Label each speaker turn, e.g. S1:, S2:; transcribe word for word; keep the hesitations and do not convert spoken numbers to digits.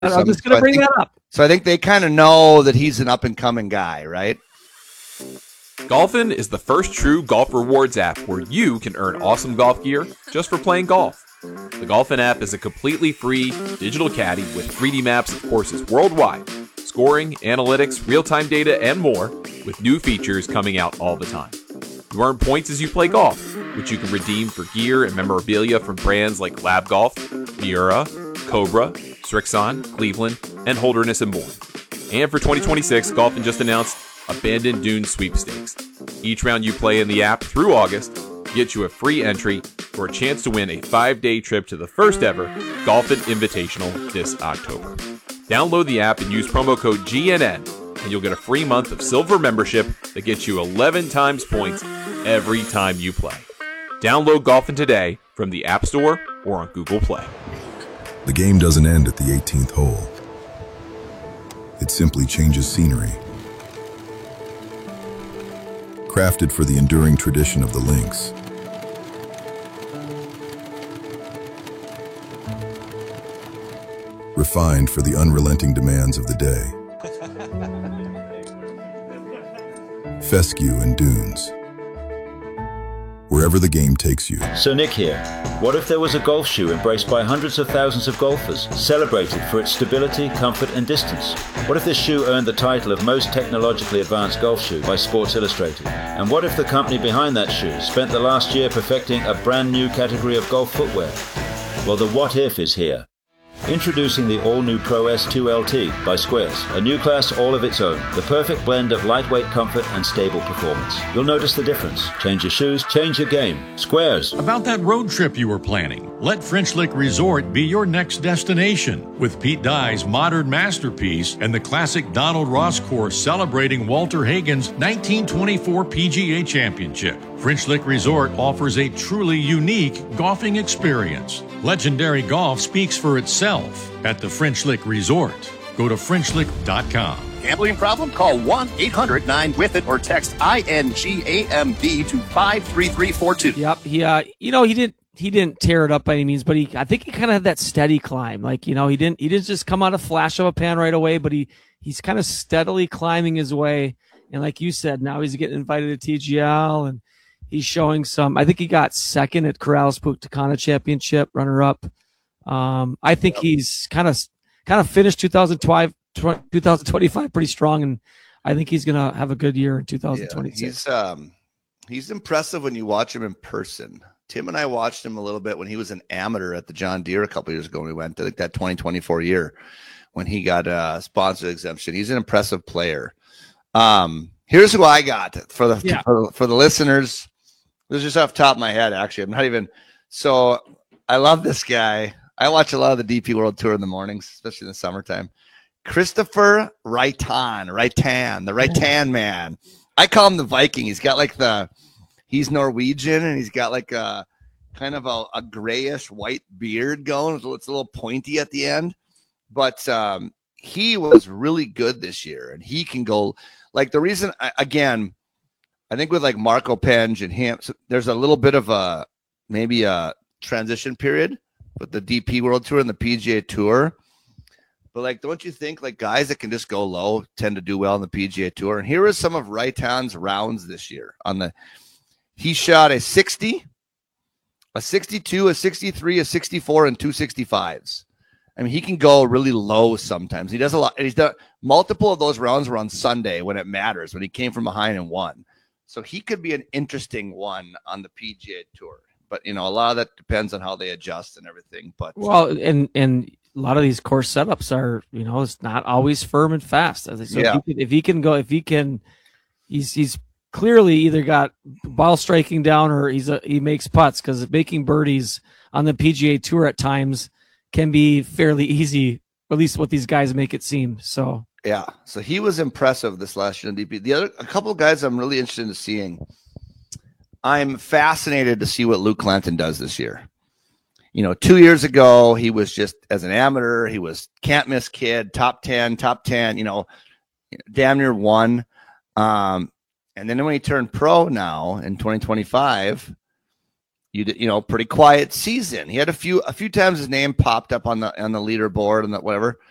S1: I'm some, just going to so bring think, that up.
S2: So I think they kind of know that he's an up-and-coming guy, right?
S3: Golfin is the first true golf rewards app where you can earn awesome golf gear just for playing golf. The Golfin app is a completely free digital caddy with three D maps of courses worldwide, scoring, analytics, real-time data, and more, with new features coming out all the time. You earn points as you play golf, which you can redeem for gear and memorabilia from brands like Lab Golf, Miura, Cobra, Strixon, Cleveland, and Holderness and more. And for twenty twenty-six, Golfin just announced Abandoned Dunes Sweepstakes. Each round you play in the app through August gets you a free entry for a chance to win a five-day trip to the first ever Golfin Invitational this October. Download the app and use promo code G N N, and you'll get a free month of silver membership that gets you eleven times points every time you play. Download Golfin today from the App Store or on Google Play.
S4: The game doesn't end at the eighteenth hole. It simply changes scenery. Crafted for the enduring tradition of the links. Refined for the unrelenting demands of the day. Fescue and dunes. Wherever the game takes you.
S5: So Nick here. What if there was a golf shoe embraced by hundreds of thousands of golfers, celebrated for its stability, comfort, and distance? What if this shoe earned the title of most technologically advanced golf shoe by Sports Illustrated? And what if the company behind that shoe spent the last year perfecting a brand new category of golf footwear? Well, the what if is here. Introducing the all-new Pro S two L T by Squares, a new class all of its own, the perfect blend of lightweight comfort and stable performance. You'll notice the difference. Change your shoes, change your game. Squares.
S6: About that road trip you were planning, let French Lick Resort be your next destination. With Pete Dye's modern masterpiece and the classic Donald Ross course celebrating Walter Hagen's nineteen twenty-four P G A Championship. French Lick Resort offers a truly unique golfing experience. Legendary golf speaks for itself at the French Lick Resort. Go to French Lick dot com.
S7: Gambling problem? Call one eight hundred nine with it or text I N G A M B to five three three four two.
S1: Yep. He, uh, you know, he didn't he didn't tear it up by any means, but he I think he kind of had that steady climb. Like, you know, he didn't he didn't just come out a flash of a pan right away, but he he's kind of steadily climbing his way. And like you said, now he's getting invited to T G L and he's showing some. I think he got second at Corrales Punta Cana Championship, runner up. Um, I think yep. he's kind of kind of finished two thousand twenty-five pretty strong, and I think he's gonna have a good year in two thousand twenty-six.
S2: Yeah, he's um he's impressive when you watch him in person. Tim and I watched him a little bit when he was an amateur at the John Deere a couple years ago when we went to like that twenty twenty-four year when he got a sponsor exemption. He's an impressive player. Um, here's who I got for the yeah. for, for the listeners. This is just off the top of my head, actually. I'm not even so I love this guy. I watch a lot of the D P World Tour in the mornings, especially in the summertime. Christopher Raitan, Raitan, the Raitan man. I call him the Viking. He's got like the, he's Norwegian and he's got like a kind of a, a grayish white beard going. It's a little pointy at the end, but um, he was really good this year and he can go like the reason, again, I think with like Marco Penge and him, so there's a little bit of a, maybe a transition period with the D P World Tour and the P G A Tour. But, like, don't you think, like, guys that can just go low tend to do well on the P G A Tour? And here is some of Raitan's rounds this year. On the, he shot a sixty, a sixty-two, a sixty-three, a sixty-four, and two sixty-fives. I mean, he can go really low sometimes. He does a lot. And he's done multiple of those rounds were on Sunday when it matters, when he came from behind and won. So he could be an interesting one on the P G A Tour. But, you know, a lot of that depends on how they adjust and everything. But
S1: well, and and a lot of these course setups are, you know, it's not always firm and fast. So
S2: yeah.
S1: if, he can, if he can go, if he can, he's he's clearly either got ball striking down or he's a, he makes putts, because making birdies on the P G A Tour at times can be fairly easy, at least what these guys make it seem. So
S2: yeah, so he was impressive this last year in D P. The other a couple of guys I'm really interested in seeing. I'm fascinated to see what Luke Clanton does this year. You know, two years ago, he was just, as an amateur, he was can't miss kid, top ten, top ten, you know, damn near one. Um, and then when he turned pro now in twenty twenty-five, you did, you know, pretty quiet season. He had a few, a few times his name popped up on the, on the leaderboard and that whatever.